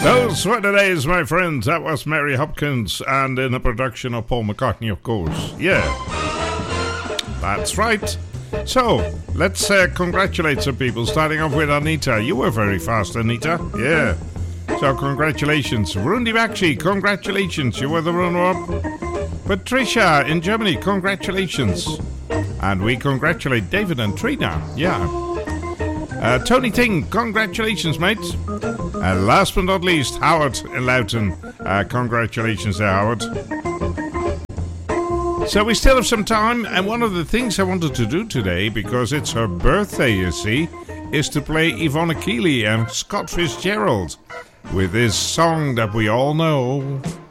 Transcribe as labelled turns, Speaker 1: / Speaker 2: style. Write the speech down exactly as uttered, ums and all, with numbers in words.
Speaker 1: Those were the days, my friends. That was Mary Hopkins, and in a production of Paul McCartney, of course. Yeah, that's right. So, let's uh, congratulate some people, starting off with Anita. You were very fast, Anita. Yeah. So, congratulations. Rundi Bakshi, congratulations. You were the runner-up. Patricia in Germany, congratulations. And we congratulate David and Trina. Yeah. Uh, Tony Ting, congratulations, mates. And last but not least, Howard in Loughton. Uh, congratulations there, Howard. So we still have some time, and one of the things I wanted to do today, because it's her birthday, you see, is to play Yvonne Keeley and Scott Fitzgerald with this song that we all know.